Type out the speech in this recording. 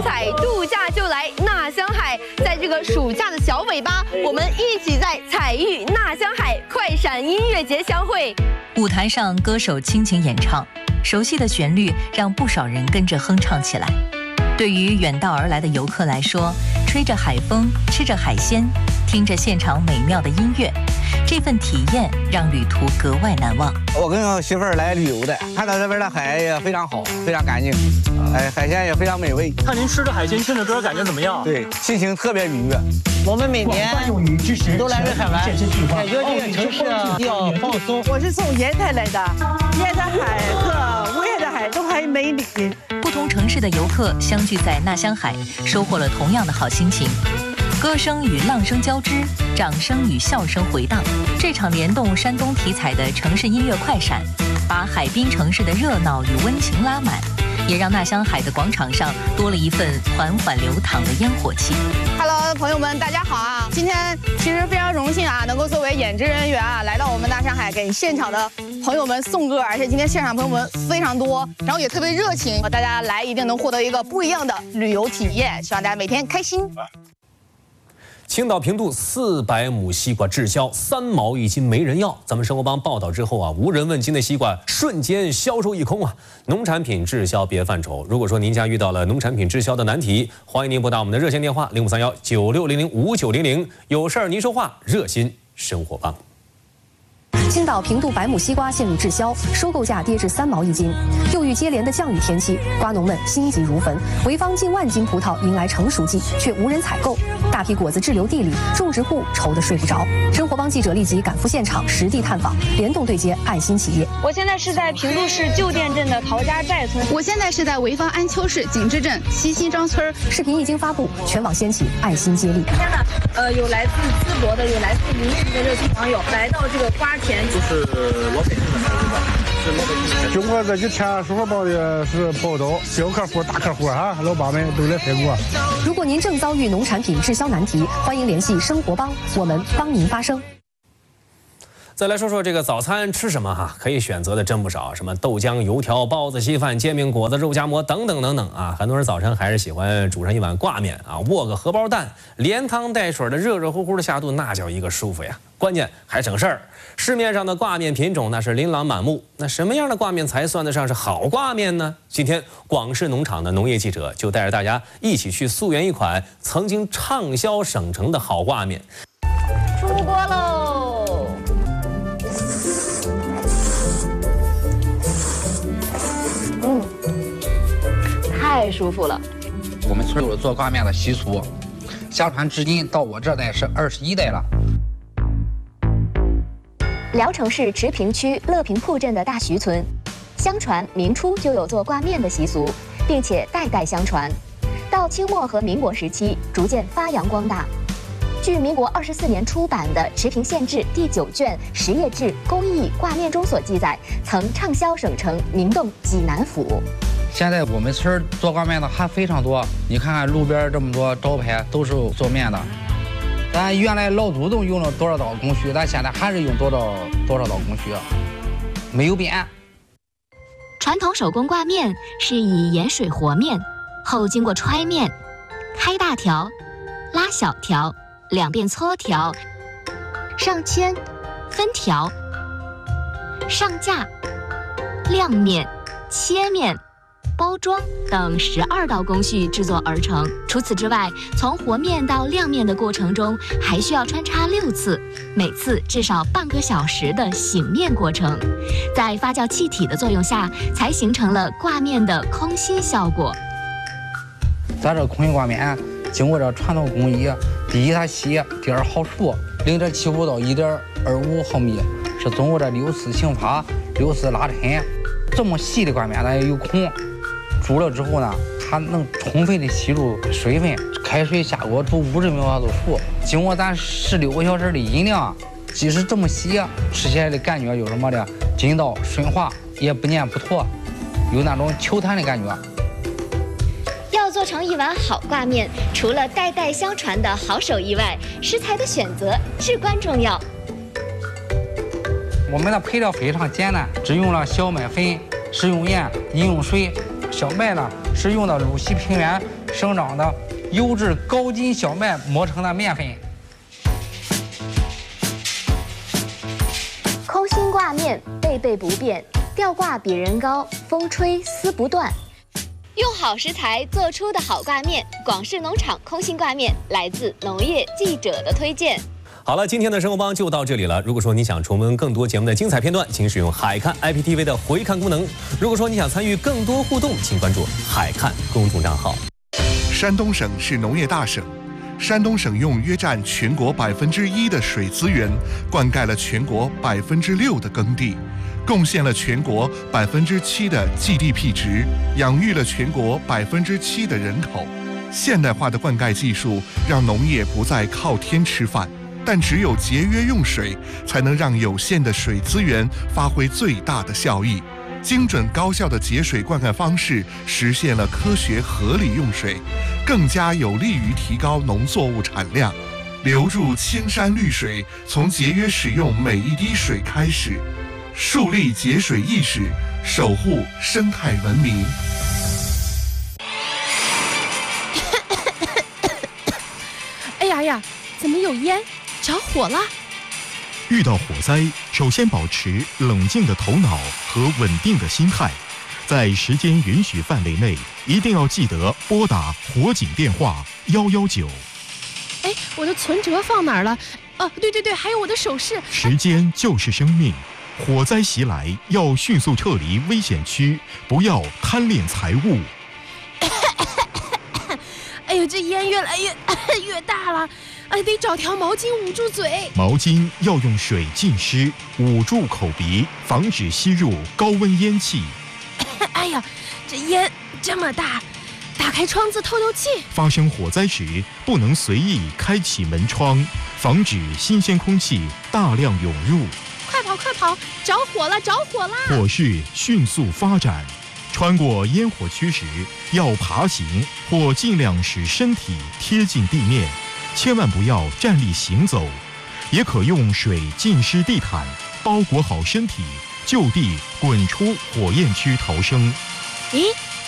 彩，度假就来纳香海。在这个暑假的小尾巴，我们一起在彩玉纳香海快闪音乐节相会。 舞台上，歌手倾情演唱，熟悉的旋律让不少人跟着哼唱起来。对于远道而来的游客来说，吹着海风，吃着海鲜，听着现场美妙的音乐，这份体验让旅途格外难忘。 我跟我媳妇儿来旅游的，看到这边的海也非常好，非常干净，海鲜也非常美味。 看您吃着海鲜，听着歌，感觉怎么样？ 对，心情特别愉悦。 我们每年都来这海玩，感觉这个城市要放松。 我是从烟台来的，烟台海和武汉的海都很美丽。 不同城市的游客相聚在纳香海，收获了同样的好心情。歌声与浪声交织，掌声与笑声回荡。这场联动山东题材的城市音乐快闪，把海滨城市的热闹与温情拉满，也让纳香海的广场上多了一份缓缓流淌的烟火气。 Hello， 朋友们，大家好啊！今天其实非常荣幸啊，能够作为演职人员啊，来到我们纳香海给现场的朋友们送歌，而且今天现场朋友们非常多，然后也特别热情，大家来一定能获得一个不一样的旅游体验，希望大家每天开心。 青岛平度400亩西瓜滞销，3毛1斤没人要。咱们生活帮报道之后啊，无人问津的西瓜瞬间销售一空啊！农产品滞销别犯愁，如果说您家遇到了农产品滞销的难题，欢迎您拨打我们的热线电话053196005900，有事儿您说话，热心生活帮。 青岛平度白母西瓜陷入滞销，收购价跌至3毛1斤。又遇接连的降雨天气，瓜农们心急如焚。潍坊近万斤葡萄迎来成熟季，却无人采购，大批果子滞留地里，种植户愁得睡不着。生活帮记者立即赶赴现场，实地探访，联动对接爱心企业。 我现在是在平度市旧店镇的陶家寨村， 我现在是在潍坊安丘市景芝镇西新庄村。 视频一经发布，全网掀起爱心接力。 今天呢，有来自淄博的，有来自临沂的热心网友来到这个瓜田。 就是老北京的孩子吧，是老北京的。 经过这几天生活帮的是报道，小客户、大客户啊，老板们都来采果。 如果您正遭遇农产品滞销难题，欢迎联系生活帮，我们帮您发声。 再来说说这个早餐吃什么哈，可以选择的真不少，什么豆浆、油条、包子、稀饭、煎饼果子、肉夹馍等等等等啊。很多人早晨还是喜欢煮上一碗挂面啊，握个荷包蛋，连汤带水的热热乎乎的下肚，那叫一个舒服呀。关键还省事儿。市面上的挂面品种那是琳琅满目，那什么样的挂面才算得上是好挂面呢？今天广式农场的农业记者就带着大家一起去溯源一款曾经畅销省城的好挂面。 出锅喽！太舒服了。 我们村有做挂面的习俗，相传至今，到我这代是21代了。 聊城市直坪区乐平铺镇的大徐村，相传明初就有做挂面的习俗，并且代代相传，到清末和民国时期逐渐发扬光大。据民国24年出版的《持平县志》第9卷实业志工艺挂面中所记载，曾畅销省城宁洞、济南府。 现在我们村做挂面的还非常多，你看看路边这么多招牌都是做面的。咱原来老祖宗用了多少道工序，咱现在还是用多少道工序，没有变。 传统手工挂面是以盐水和面，后经过揣面、开大条、拉小条、两遍搓条、上铅、分条、上架、晾面、切面、包装等12道工序制作而成。除此之外，从和面到晾面的过程中，还需要穿插6次，每次至少半个小时的醒面过程。在发酵气体的作用下，才形成了挂面的空心效果。 咱这空心挂面经过这传统工艺，第一它细，第二好熟，0.75到1.25毫米，是通过这6次醒发、6次拉抻。这么细的挂面它也有孔。煮了之后呢，它能充分的吸入水分，开水下锅煮50秒它就熟。经过咱16个小时的酝酿，即使这么细，吃起来的感觉有什么的，筋道顺滑，也不黏不坨，有那种球弹的感觉。 要做成一碗好挂面，除了代代相传的好手艺外，食材的选择至关重要。 我们的配料非常简单，只用了小麦粉、食用盐、饮用水。小麦呢是用的鲁西平原生长的优质高筋小麦磨成的面粉。 空心挂面，辈辈不变，吊挂比人高，风吹丝不断。用好食材做出的好挂面，广式农场空心挂面来自农业记者的推荐。 好了，今天的生活帮就到这里了。如果说你想重温更多节目的精彩片段，请使用海看 IPTV 的回看功能。如果说你想参与更多互动，请关注海看公众账号。 山东省是农业大省，山东省用约占全国1%的水资源，灌溉了全国6%的耕地，贡献了全国7%的 GDP 值，养育了全国7%的人口。现代化的灌溉技术让农业不再靠天吃饭，但只有节约用水，才能让有限的水资源发挥最大的效益。精准高效的节水灌溉方式实现了科学合理用水，更加有利于提高农作物产量。留住青山绿水，从节约使用每一滴水开始，树立节水意识，守护生态文明。 哎呀，怎么有烟？着火了！ 遇到火灾，首先保持冷静的头脑和稳定的心态，在时间允许范围内，一定要记得拨打火警电话119。 哎，我的存折放哪儿了？哦，对，还有我的首饰。 时间就是生命，火灾袭来要迅速撤离危险区，不要贪恋财物。 哎呦，这烟越来越大了。得找条毛巾捂住嘴。 毛巾要用水浸湿，捂住口鼻，防止吸入高温烟气。 哎呀，这烟这么大，打开窗子透气。 发生火灾时，不能随意开启门窗，防止新鲜空气大量涌入。 快跑！着火了！ 火势迅速发展，穿过烟火区时，要爬行或尽量使身体贴近地面。千万不要站立行走，也可用水浸湿地毯，包裹好身体，就地滚出火焰区逃生。 咦，